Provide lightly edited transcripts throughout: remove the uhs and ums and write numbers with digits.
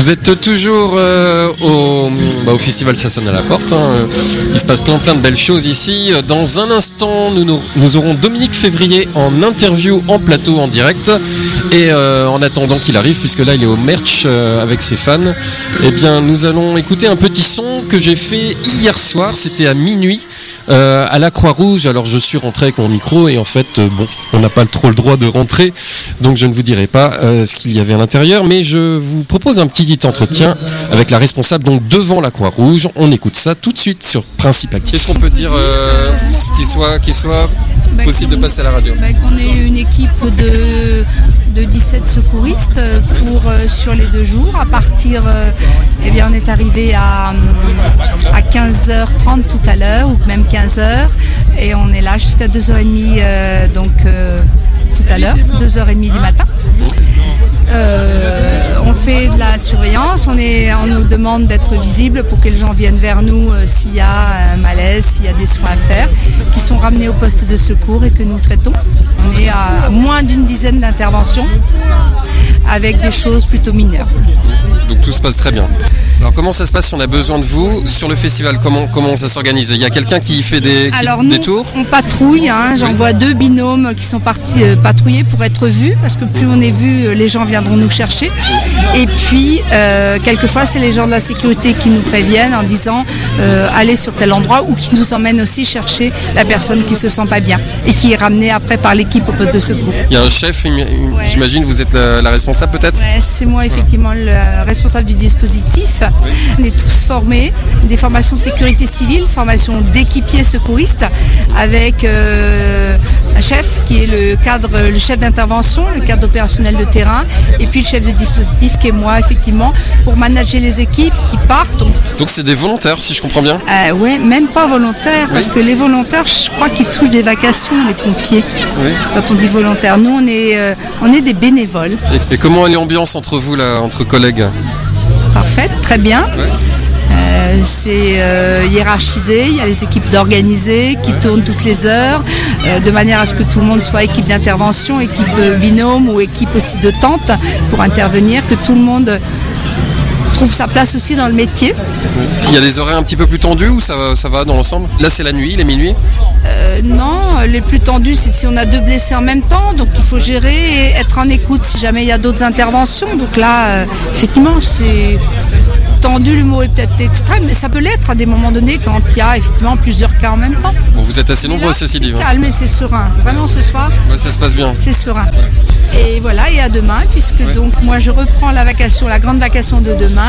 Vous êtes toujours au festival Ça sonne à la porte. Hein. Il se passe plein de belles choses ici. Dans un instant, nous aurons Dominique Février en interview, en plateau, en direct. Et en attendant qu'il arrive, puisque là il est au merch avec ses fans, eh bien nous allons écouter un petit son que j'ai fait hier soir. C'était à minuit. À la Croix-Rouge, alors je suis rentré avec mon micro et en fait, on n'a pas trop le droit de rentrer, donc je ne vous dirai pas ce qu'il y avait à l'intérieur, mais je vous propose un petit entretien avec la responsable donc devant la Croix-Rouge. On écoute ça tout de suite sur Principe Actif. Qu'est-ce qu'on peut dire qui soit possible de passer à la radio? Qu'on est une équipe de 17 secouristes sur les 2 jours. À partir, on est arrivé à 15h30 tout à l'heure, ou même 15h, et on est là jusqu'à 2h30 tout à l'heure, 2h30 du matin. On fait de la surveillance, on nous demande d'être visible pour que les gens viennent vers nous s'il y a un malaise, s'il y a des soins à faire, qui sont ramenés au poste de secours et que nous traitons. On est à moins d'une dizaine d'interventions avec des choses plutôt mineures. Donc tout se passe très bien. Alors comment ça se passe si on a besoin de vous sur le festival? Comment ça s'organise? Il y a quelqu'un qui fait des tours? On patrouille, j'envoie 2 binômes qui sont partis patrouiller pour être vus, parce que plus on est vus, les gens viendront nous chercher. Et puis quelquefois c'est les gens de la sécurité qui nous préviennent en disant allez sur tel endroit, ou qui nous emmènent aussi chercher la personne qui se sent pas bien et qui est ramenée après par l'équipe au poste de secours. Il y a un chef, j'imagine, vous êtes la responsable peut-être? Ouais, c'est moi effectivement le responsable du dispositif. On est tous formés, des formations sécurité civile, formation d'équipiers secouristes, avec un chef qui est le chef d'intervention, le cadre opérationnel de terrain, et puis le chef de dispositif qui est moi effectivement, pour manager les équipes qui partent. Donc c'est des volontaires, si je comprends bien? Ouais, même pas volontaires, parce que les volontaires, je crois qu'ils touchent des vacations, les pompiers. Oui. Quand on dit volontaire, nous on est des bénévoles. Et comment est l'ambiance entre vous là, entre collègues? Parfaite, très bien. Ouais. C'est hiérarchisé, il y a les équipes d'organisés qui tournent toutes les heures, de manière à ce que tout le monde soit équipe d'intervention, équipe binôme ou équipe aussi de tente pour intervenir, que tout le monde trouve sa place aussi dans le métier. Il y a des horaires un petit peu plus tendus ou ça va dans l'ensemble? Là c'est la nuit, les minuit? Non, les plus tendus c'est si on a 2 blessés en même temps, donc il faut gérer et être en écoute si jamais il y a d'autres interventions. Donc là, effectivement, c'est tendu, le mot est peut-être extrême, mais ça peut l'être à des moments donnés quand il y a effectivement plusieurs cas en même temps. Bon, vous êtes assez nombreux ceci dit. C'est calme et c'est serein. Vraiment ce soir, ça se passe bien. C'est serein. Ouais. Et voilà, et à demain, puisque donc moi je reprends la grande vacation de demain,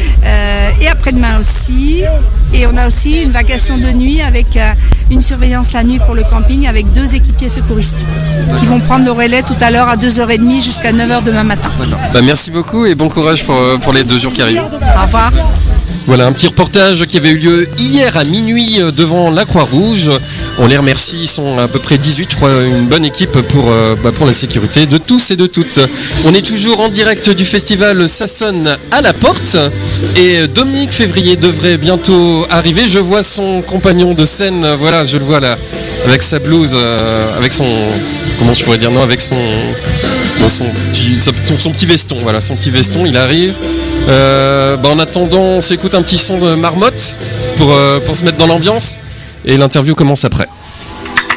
et après-demain aussi. Et on a aussi une vacation de nuit avec une surveillance la nuit pour le camping avec 2 équipiers secouristes qui vont prendre le relais tout à l'heure à 2h30 jusqu'à 9h demain matin. Merci beaucoup et bon courage pour les 2 jours qui arrivent. Au revoir. Voilà un petit reportage qui avait eu lieu hier à minuit devant la Croix-Rouge. On les remercie, ils sont à peu près 18, je crois, une bonne équipe pour la sécurité de tous et de toutes. On est toujours en direct du festival Ça sonne à la porte et Dominique Février devrait bientôt arriver. Je vois son compagnon de scène, voilà, je le vois là, avec sa blouse, avec son, comment je pourrais dire, non, avec son petit veston, voilà, son petit veston, il arrive. En attendant, on s'écoute un petit son de Marmotte pour se mettre dans l'ambiance et l'interview commence après.